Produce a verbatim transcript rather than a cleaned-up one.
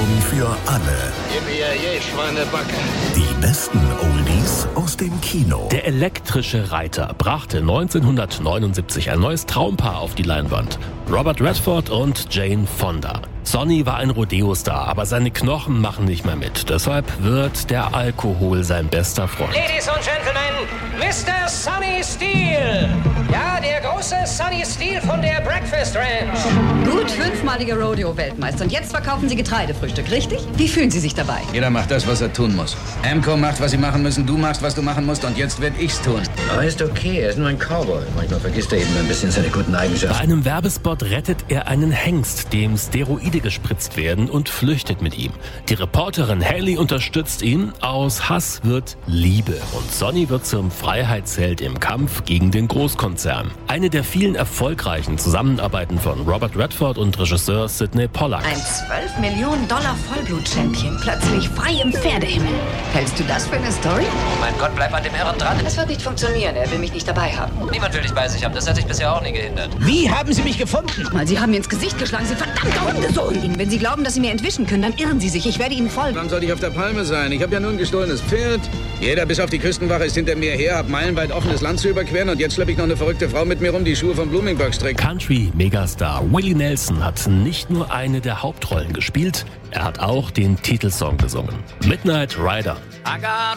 Werbung für alle. Gib mir je Schweinebacke. Die besten Oldies aus dem Kino. Der elektrische Reiter brachte neunzehnhundertneunundsiebzig ein neues Traumpaar auf die Leinwand. Robert Redford und Jane Fonda. Sonny war ein Rodeo-Star, aber seine Knochen machen nicht mehr mit. Deshalb wird der Alkohol sein bester Freund. Ladies and Gentlemen, Mister Sonny Steele. Ja, der große Sonny Steele von der Breakfast Ranch. Gut, fünfmaliger Rodeo-Weltmeister. Und jetzt verkaufen Sie Getreidefrühstück, richtig? Wie fühlen Sie sich dabei? Jeder macht das, was er tun muss. Amco macht, was sie machen müssen, du machst, was du machen musst und jetzt werd ich's tun. Aber ist okay, er ist nur ein Cowboy. Manchmal vergisst er eben ein bisschen seine guten Eigenschaften. Bei einem Werbespot rettet er einen Hengst, dem Steroide gespritzt werden, und flüchtet mit ihm. Die Reporterin Haley unterstützt ihn. Aus Hass wird Liebe und Sonny wird zum Freiheitsheld im Kampf gegen den Großkonzern. Eine der vielen erfolgreichen Zusammenarbeiten von Robert Redford und Regisseur Sydney Pollack. Ein zwölf Millionen Dollar Vollblut-Champion, plötzlich frei im Pferdehimmel. Hältst du das für eine Story? Oh mein Gott, bleib an dem Herren dran. Das wird nicht funktionieren, er will mich nicht dabei haben. Niemand will dich bei sich haben, das hat sich bisher auch nie gehindert. Wie haben sie mich gefunden? Mal, Sie haben mir ins Gesicht geschlagen, Sie verdammter Hundesohn! Wenn Sie glauben, dass Sie mir entwischen können, dann irren Sie sich. Ich werde Ihnen folgen. Warum soll ich auf der Palme sein? Ich habe ja nur ein gestohlenes Pferd. Jeder bis auf die Küstenwache ist hinter mir her, hab meilenweit offenes Land zu überqueren und jetzt schleppe ich noch eine verrückte Frau mit mir rum, die Schuhe von Bloomingbugs trägt. Country-Megastar Willie Nelson hat nicht nur eine der Hauptrollen gespielt, er hat auch den Titelsong gesungen. Midnight Rider.